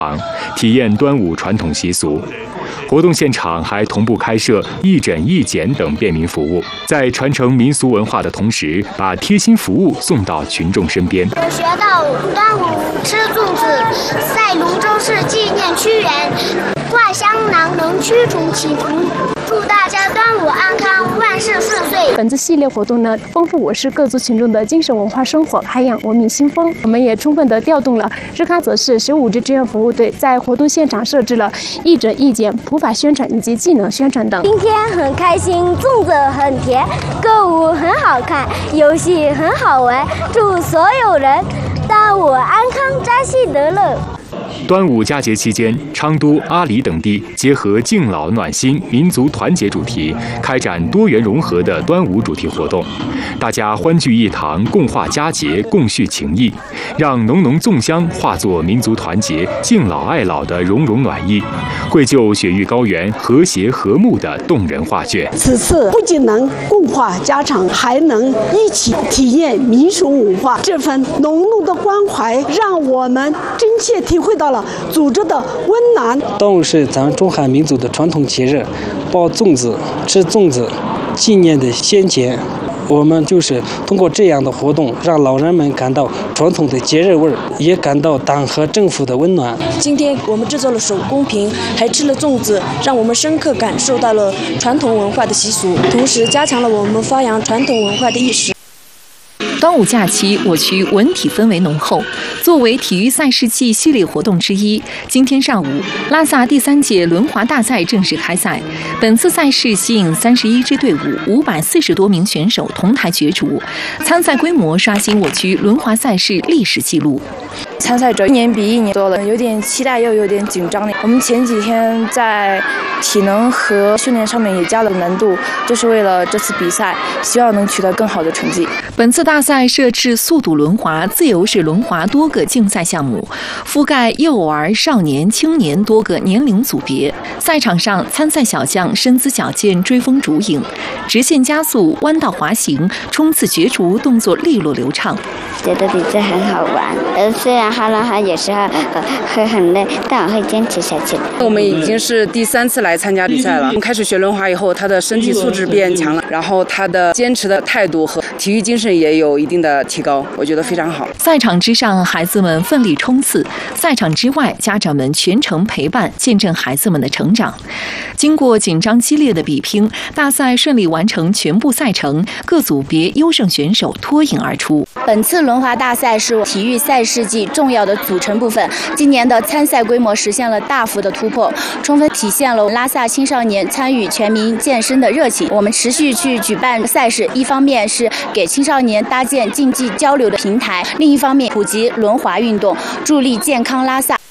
体验端午传统习俗。活动现场还同步开设义诊、义检等便民服务，在传承民俗文化的同时，把贴心服务送到群众身边。 我学到端午吃粽子，在泸州市纪念屈原，挂香囊能驱除疾毒。祝大家端午安康，万事顺遂。 本次系列活动呢，丰富我市各族群众的精神文化生活，涵养文明新风。我们也充分地调动了日喀则市15支志愿服务队，在活动现场设置了义诊、义检、普法宣传以及技能宣传等。 今天很开心，粽子很甜，歌舞很好看，游戏很好玩。祝所有人端午安康，扎西得乐。 端午佳节期间，昌都、阿里等地结合敬老暖心、民族团结主题，开展多元融合的端午主题活动。大家欢聚一堂，共话佳节，共叙情谊，让浓浓粽香化作民族团结、敬老爱老的融融暖意，绘就雪域高原和谐和睦的动人画卷。 此次不仅能共话家常，还能一起体验民俗文化，这份浓浓的关怀，让我们真切体会到了组织的温暖。 端午是咱中华民族的传统节日，包粽子、吃粽子，纪念的先贤。我们就是通过这样的活动，让老人们感到传统的节日味儿，也感到党和政府的温暖。 今天我们制作了手工品，还吃了粽子，让我们深刻感受到了传统文化的习俗，同时加强了我们发扬传统文化的意识。 端午假期，我区文体氛围浓厚。作为体育赛事季系列活动之一，今天上午，拉萨第3届轮滑大赛正式开赛。本次赛事吸引31支队伍、540多名选手同台角逐，参赛规模刷新我区轮滑赛事历史纪录。 参赛者一年比一年多了，有点期待又有点紧张。我们前几天在体能和训练上面也加了难度，就是为了这次比赛，希望能取得更好的成绩。 本次大赛设置速度轮滑、自由式轮滑多个竞赛项目，覆盖幼儿、少年、青年多个年龄组别。赛场上，参赛小将身姿矫健，追风逐影，直线加速、弯道滑行、冲刺角逐动作利落流畅。 觉得比赛很好玩，虽然哈拉哈也是会很累，但我会坚持下去。 我们已经是第3次来参加比赛了。我们开始学轮滑以后，他的身体素质变强了，然后他的坚持的态度和体育精神也有一定的提高，我觉得非常好。 赛场之上，孩子们奋力冲刺；赛场之外，家长们全程陪伴，见证孩子们的成长。经过紧张激烈的比拼，大赛顺利完成全部赛程，各组别优胜选手脱颖而出。 本次轮滑大赛是体育赛事季重要的组成部分，今年的参赛规模实现了大幅的突破，充分体现了拉萨青少年参与全民健身的热情。我们持续去举办赛事，一方面是给青少年搭建竞技交流的平台，另一方面普及轮滑运动，助力健康拉萨。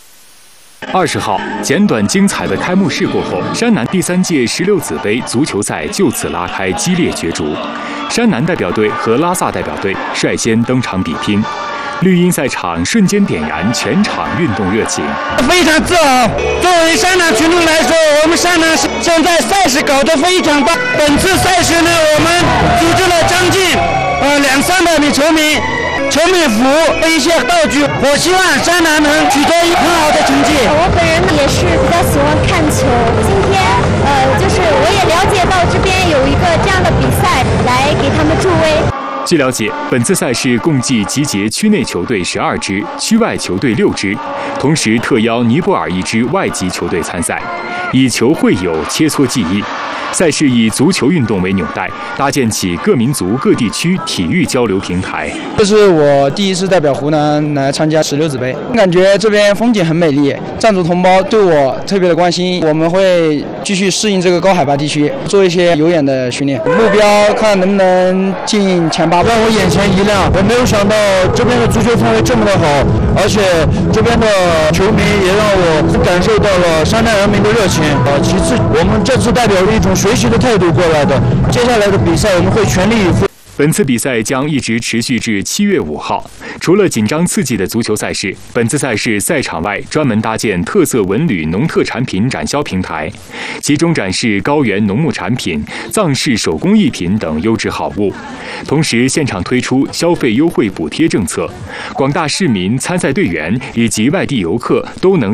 20号，简短精彩的开幕式过后，山南第3届16子杯足球赛就此拉开激烈角逐。山南代表队和拉萨代表队率先登场比拼，绿茵赛场瞬间点燃全场运动热情。 非常自豪，作为山南群众来说，我们山南现在赛事搞得非常棒。本次赛事呢，我们组织了将近200-300名球迷。球迷服和一些道具，我希望山南能取得很好的成绩。 我本人也是比较喜欢看球，今天就是我也了解到这边有一个这样的比赛，来给他们助威。 据了解，本次赛事共计集结区内球队12支，区外球队6支，同时特邀尼泊尔1支外籍球队参赛，以球会友，切磋技艺。赛事以足球运动为纽带，搭建起各民族各地区体育交流平台。 这是我第1次代表湖南来参加16子杯，感觉这边风景很美丽，藏族同胞对我特别的关心，我们会继续适应这个高海拔地区，做一些有氧的训练，目标看能不能进前8。 让我眼前一亮，我没有想到这边的足球氛围这么的好，而且这边的球迷也让我感受到了山南人民的热情。其次，我们这次代表了一种学习的态度过来的，接下来的比赛我们会全力以赴。 本次比赛将一直持续至7月5号。除了紧张刺激的足球赛事，本次赛事赛场外专门搭建特色文旅农特产品展销平台，集中展示高原农牧产品、藏式手工艺品等优质好物。同时，现场推出消费优惠补贴政策，广大市民、参赛队员以及外地游客都能